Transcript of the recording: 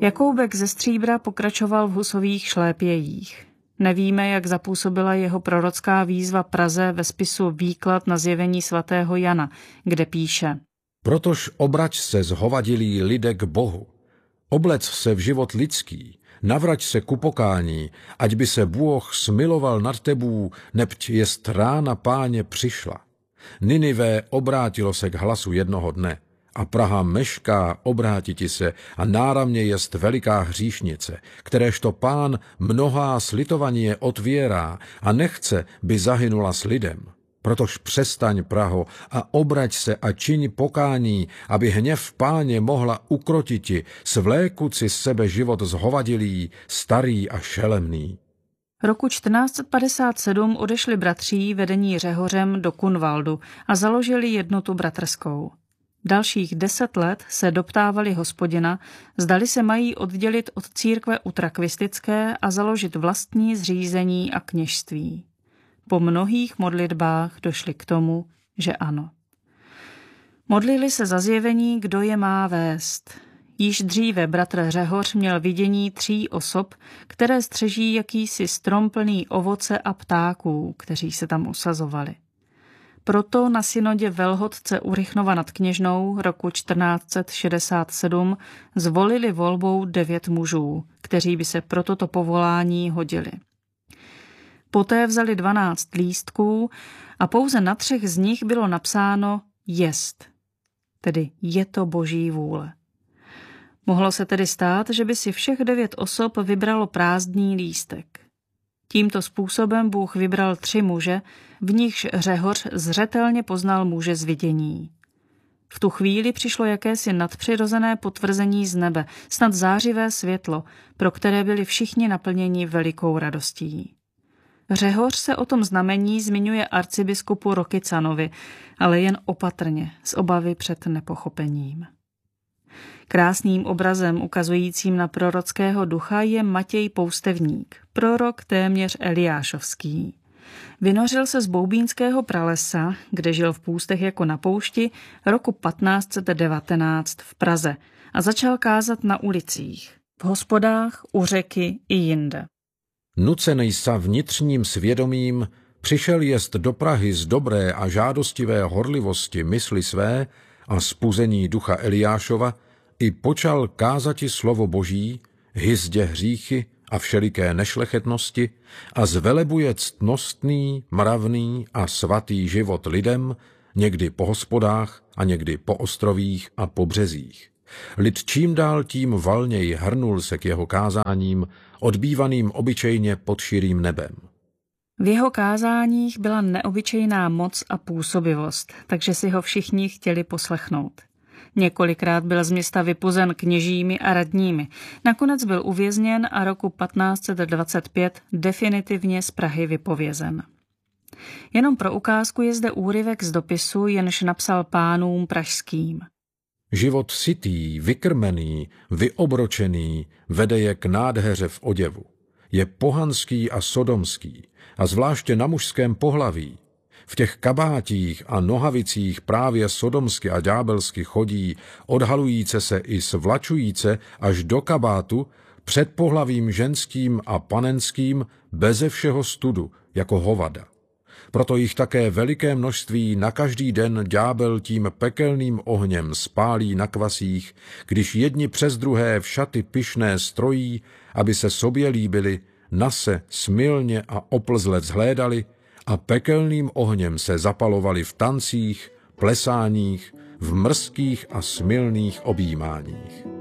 Jakoubek ze Stříbra pokračoval v Husových šlépějích. Nevíme, jak zapůsobila jeho prorocká výzva Praze ve spisu Výklad na zjevení svatého Jana, kde píše: Protož obrať se zhovadilí lidé k Bohu, oblec se v život lidský, navrať se ku pokání, ať by se Bůh smiloval nad tebů, nebť jest rána Páně přišla. Ninive obrátilo se k hlasu jednoho dne, a Praha mešká obrátiti se a náramně jest veliká hříšnice, kteréžto Pán mnohá slitovanie otvírá a nechce, by zahynula s lidem. Protož přestaň, Praho, a obrať se a čiň pokání, aby hněv Páně mohla ukrotiti, svlékuť si z sebe život zhovadilý, starý a šelemný. Roku 1457 odešli bratří vedení Řehořem do Kunvaldu a založili jednotu bratrskou. Dalších 10 let se doptávali Hospodina, zdali se mají oddělit od církve utrakvistické a založit vlastní zřízení a kněžství. Po mnohých modlitbách došli k tomu, že ano. Modlili se za zjevení, kdo je má vést. Již dříve bratr Řehoř měl vidění 3 osob, které střeží jakýsi strom plný ovoce a ptáků, kteří se tam usazovali. Proto na synodě Velhodce u Rychnova nad Kněžnou roku 1467 zvolili volbou 9 mužů, kteří by se pro toto povolání hodili. Poté vzali 12 lístků a pouze na 3 z nich bylo napsáno jest, tedy je to Boží vůle. Mohlo se tedy stát, že by si všech 9 osob vybralo prázdný lístek. Tímto způsobem Bůh vybral 3 muže, v nichž Řehoř zřetelně poznal muže z vidění. V tu chvíli přišlo jakési nadpřirozené potvrzení z nebe, snad zářivé světlo, pro které byli všichni naplněni velikou radostí. Řehoř se o tom znamení zmiňuje arcibiskupu Rokycanovi, ale jen opatrně, z obavy před nepochopením. Krásným obrazem ukazujícím na prorockého ducha je Matěj Poustevník, prorok téměř eliášovský. Vynořil se z Boubínského pralesa, kde žil v půstech jako na poušti, roku 1519 v Praze a začal kázat na ulicích, v hospodách, u řeky i jinde. Nucenej sa vnitřním svědomím přišel jest do Prahy z dobré a žádostivé horlivosti mysli své a spuzení ducha Eliášova i počal kázati slovo Boží, hyzdě hříchy a všeliké nešlechetnosti a zvelebuje ctnostný, mravný a svatý život lidem, někdy po hospodách a někdy po ostrovích a po březích. Lid čím dál tím valněji hrnul se k jeho kázáním, odbývaným obyčejně pod širým nebem. V jeho kázáních byla neobyčejná moc a působivost, takže si ho všichni chtěli poslechnout. Několikrát byl z města vypuzen kněžími a radními. Nakonec byl uvězněn a roku 1525 definitivně z Prahy vypovězen. Jenom pro ukázku je zde úryvek z dopisu, jenž napsal pánům pražským. Život sytý, vykrmený, vyobročený vede je k nádheře v oděvu. Je pohanský a sodomský, a zvláště na mužském pohlaví. V těch kabátích a nohavicích právě sodomsky a ďábelsky chodí, odhalujíce se i svlačujíce až do kabátu před pohlavím ženským a panenským beze všeho studu, jako hovada. Proto jich také veliké množství na každý den ďábel tím pekelným ohněm spálí na kvasích, když jedni přes druhé v šaty pyšné strojí, aby se sobě líbili, nase, smilně a oplzle vzhlédali a pekelným ohněm se zapalovali v tancích, plesáních, v mrzkých a smilných objímáních.